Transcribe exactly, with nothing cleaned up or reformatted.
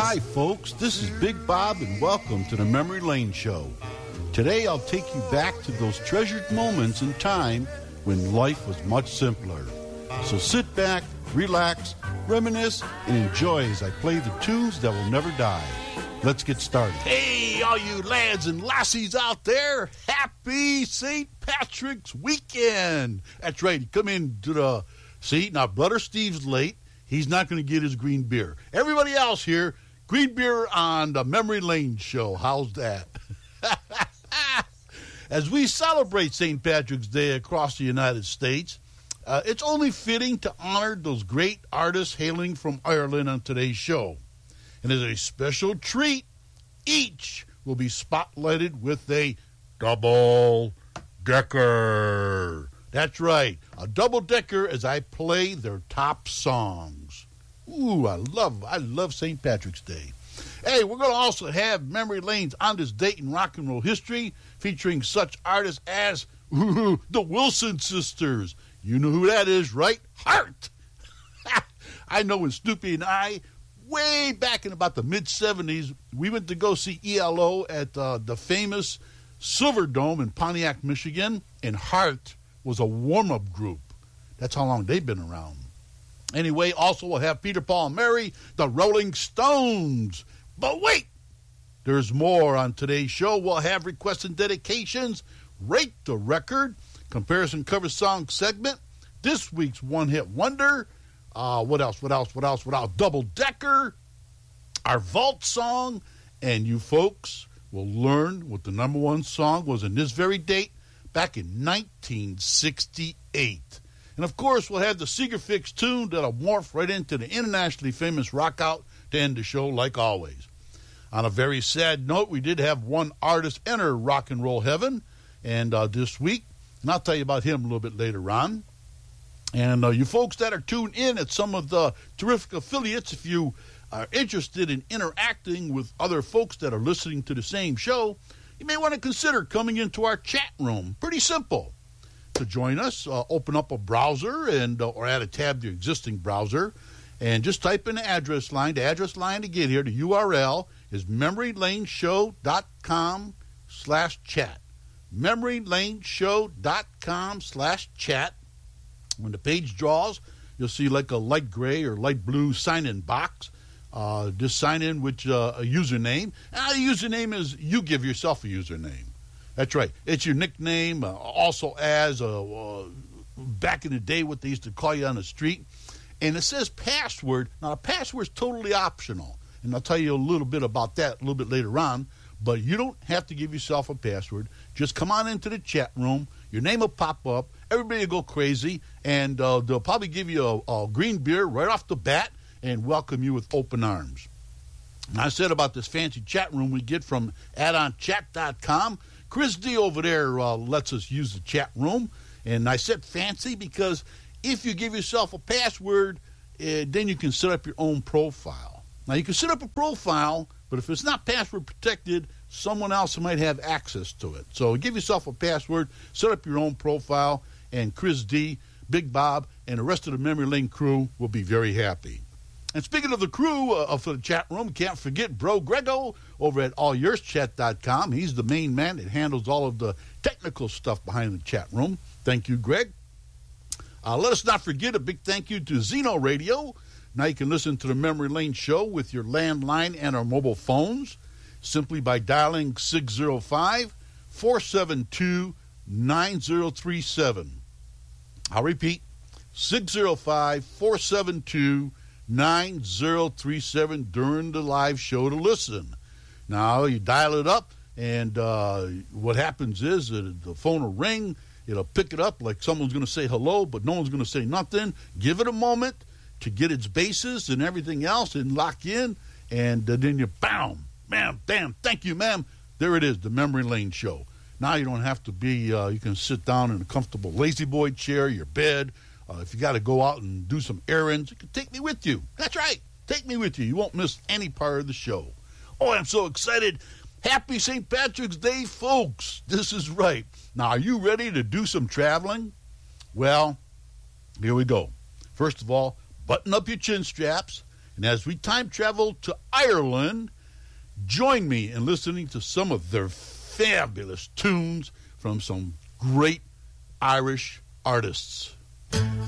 Hi, folks. This is Big Bob, and welcome to the Memory Lane Show. Today, I'll take you back to those treasured moments in time when life was much simpler. So sit back, relax, reminisce, and enjoy as I play the tunes that will never die. Let's get started. Hey, all you lads and lassies out there, happy Saint Patrick's weekend. That's right. You come into the... See, now, Brother Steve's late. He's not going to get his green beer. Everybody else here, green beer on the Memory Lane Show. How's that? As we celebrate Saint Patrick's Day across the United States, uh, it's only fitting to honor those great artists hailing from Ireland on today's show. And as a special treat, each will be spotlighted with a double-decker. That's right, a double-decker as I play their top songs. Ooh, I love, I love Saint Patrick's Day. Hey, we're going to also have Memory Lanes on this date in rock and roll history, featuring such artists as ooh, the Wilson Sisters. You know who that is, right? Heart. I know when Snoopy and I, way back in about the mid-seventies, we went to go see E L O at uh, the famous Silverdome in Pontiac, Michigan, and Heart was a warm-up group. That's how long they've been around. Anyway, also we'll have Peter, Paul, and Mary, the Rolling Stones. But wait, there's more on today's show. We'll have requests and dedications, Rate the Record, Comparison Cover Song segment, this week's One Hit Wonder, uh, what else, what else, what else, what else, Double Decker, our Vault song, and you folks will learn what the number one song was in this very date, back in nineteen sixty-eight. And, of course, we'll have the Seeger Fix tune that'll morph right into the internationally famous Rock Out to end the show, like always. On a very sad note, we did have one artist enter rock and roll heaven and uh, this week, and I'll tell you about him a little bit later on. And uh, you folks that are tuned in at some of the terrific affiliates, if you are interested in interacting with other folks that are listening to the same show, you may want to consider coming into our chat room. Pretty simple. To join us, uh, open up a browser and uh, or add a tab to your existing browser, and just type in the address line. The address line to get here, the U R L, is memorylaneshow.com slash chat. memorylaneshow.com slash chat. When the page draws, you'll see like a light gray or light blue sign-in box. Uh, just sign in with uh, a username. And the username is, you give yourself a username. That's right. It's your nickname, uh, also as uh, uh, back in the day what they used to call you on the street. And it says password. Now, a password's totally optional. And I'll tell you a little bit about that a little bit later on. But you don't have to give yourself a password. Just come on into the chat room. Your name will pop up. Everybody will go crazy. And uh, they'll probably give you a, a green beer right off the bat and welcome you with open arms. And I said about this fancy chat room we get from add on chat dot com. Chris D over there uh, lets us use the chat room. And I said fancy because if you give yourself a password, uh, then you can set up your own profile. Now, you can set up a profile, but if it's not password protected, someone else might have access to it. So give yourself a password, set up your own profile, and Chris D, Big Bob, and the rest of the Memory Lane crew will be very happy. And speaking of the crew uh, for the chat room, can't forget Bro Grego over at all yours chat dot com. He's the main man that handles all of the technical stuff behind the chat room. Thank you, Greg. Uh, let us not forget a big thank you to Zeno Radio. Now you can listen to the Memory Lane Show with your landline and our mobile phones simply by dialing six oh five, four seven two, nine oh three seven. I'll repeat, six oh five, four seven two, nine oh three seven during the live show to listen. Now, you dial it up, and uh, what happens is uh, the phone will ring. It'll pick it up like someone's going to say hello, but no one's going to say nothing. Give it a moment to get its bases and everything else and lock in, and uh, then you, bam, bam, bam, thank you, ma'am. There it is, the Memory Lane Show. Now you don't have to be, uh, you can sit down in a comfortable lazy boy chair, your bed. Uh, if you got to go out and do some errands, you can take me with you. That's right. Take me with you. You won't miss any part of the show. Oh, I'm so excited. Happy Saint Patrick's Day, folks. This is right. Now, are you ready to do some traveling? Well, here we go. First of all, button up your chin straps And as we time travel to Ireland, join me in listening to some of their fabulous tunes from some great Irish artists.